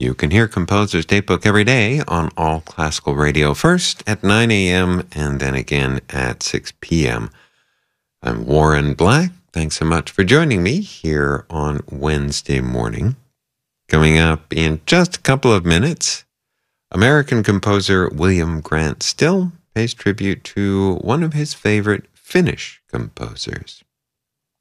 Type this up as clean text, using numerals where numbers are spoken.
You can hear Composer's Datebook every day on All Classical Radio, first at 9 a.m. and then again at 6 p.m. I'm Warren Black. Thanks so much for joining me here on Wednesday morning. Coming up in just a couple of minutes, American composer William Grant Still pays tribute to one of his favorite Finnish composers.